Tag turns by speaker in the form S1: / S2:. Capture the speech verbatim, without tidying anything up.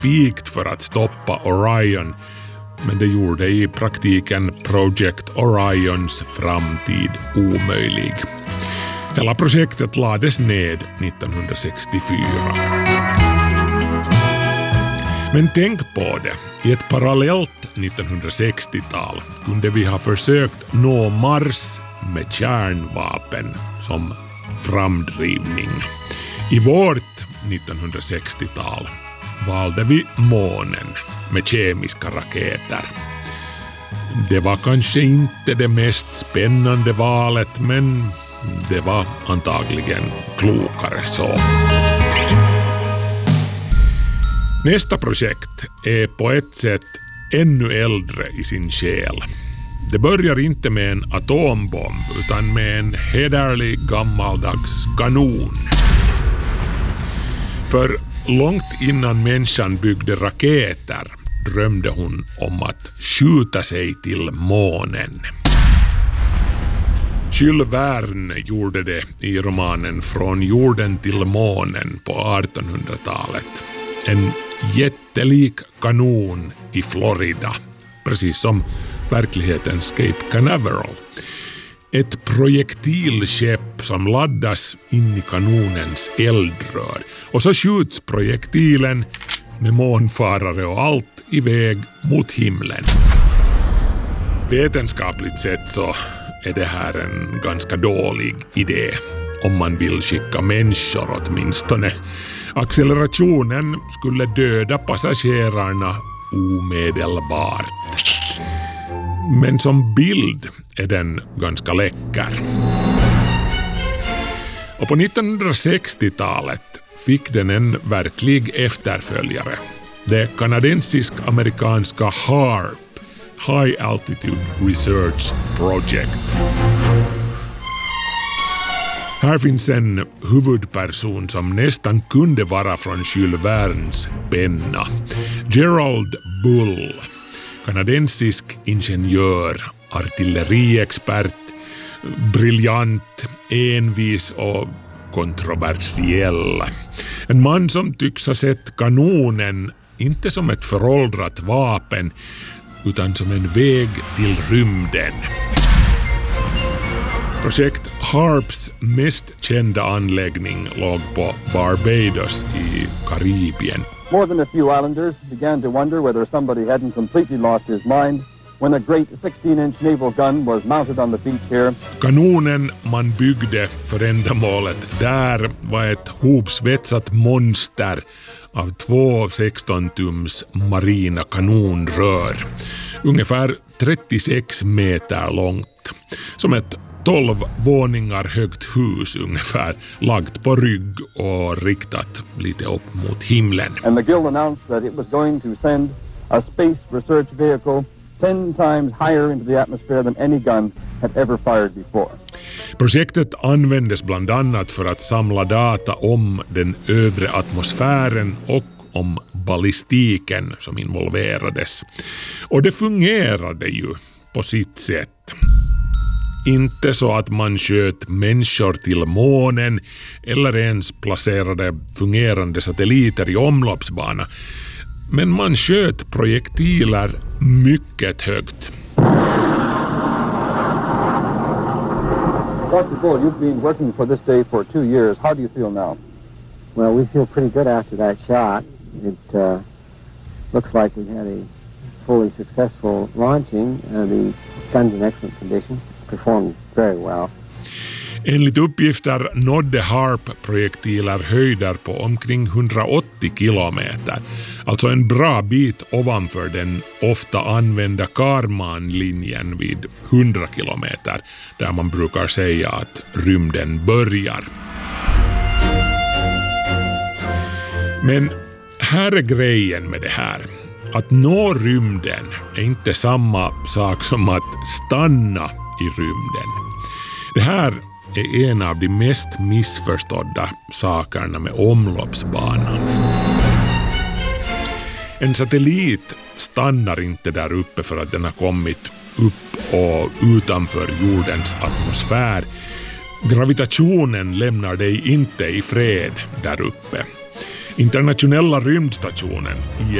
S1: specifikt för att stoppa Orion, men det gjorde i praktiken Project Orions framtid omöjlig. Hela projektet lades ned nittonhundrasextiofyra. Men tänk på det, i ett parallellt nittonhundrasextiotal kunde vi ha försökt nå Mars med kärnvapen som framdrivning. I vårt nittonhundrasextiotal valde vi månen med kemiska raketer. Det var kanske inte det mest spännande valet, men det var antagligen klokare så. Nästa projekt är på ett sätt ännu äldre i sin själ. Det börjar inte med en atombomb utan med en hederlig gammaldags kanon. För långt innan människan byggde raketer drömde hon om att skjuta sig till månen. Jules Verne gjorde det i romanen Från jorden till månen på artonhundratalet. En jättelik kanon i Florida, precis som verklighetens Cape Canaveral. Ett projektilskepp som laddas in i kanonens eldrör och så skjuts projektilen med månfarare och allt iväg mot himlen. Vetenskapligt sett så är det här en ganska dålig idé om man vill skicka människor åtminstone. Accelerationen skulle döda passagerarna omedelbart. Men som bild är den ganska läcker. Och på nittonhundrasextiotalet fick den en verklig efterföljare. Det kanadensisk-amerikanska HAARP, High Altitude Research Project. Här finns en huvudperson som nästan kunde vara från Jules Vernes penna. Gerald Bull, kanadensisk ingenjör, artilleriexpert, briljant, envis och kontroversiell. En man som tycks ha sett kanonen inte som ett föråldrat vapen utan som en väg till rymden. Projekt HAARPs mest kända anläggning låg på Barbados i Karibien.
S2: More than a few islanders began to wonder whether somebody hadn't completely lost his mind when a great sixteen-inch naval gun was mounted on the beach here.
S1: Kanonen man byggde för ändamålet där var ett hopsvetsat monster av två sexton-tums marina kanonrör. Ungefär trettiosex meter långt. Som ett tolv våningar högt hus ungefär, lagt på rygg och riktat lite upp mot himlen.
S2: And McGill announced that it was going to send a space research vehicle ten times higher into the atmosphere than any gun had ever fired before.
S1: Projektet användes bland annat för att samla data om den övre atmosfären och om ballistiken som involverades. Och det fungerade ju på sitt sätt. Inte så att man sköt människor till månen eller ens placerade fungerande satelliter i omloppsbana. Men man sköt projektiler mycket högt.
S2: Doctor Bull, you've been working for this day for two years. How do you feel now?
S3: Well, we feel pretty good after that shot. It uh, looks like we had a fully successful launching. Uh, the gun's in excellent condition. Performed very well.
S1: Enligt uppgifter nådde HAARP-projektiler höjder på omkring hundraåttio kilometer, alltså en bra bit ovanför den ofta använda Kármán-linjen vid hundra kilometer, där man brukar säga att rymden börjar. Men här är grejen med det här. Att nå rymden är inte samma sak som att stanna i rymden. Det här är en av de mest missförstådda sakerna med omloppsbanan. En satellit stannar inte där uppe för att den har kommit upp och utanför jordens atmosfär. Gravitationen lämnar dig inte i fred där uppe. Internationella rymdstationen, I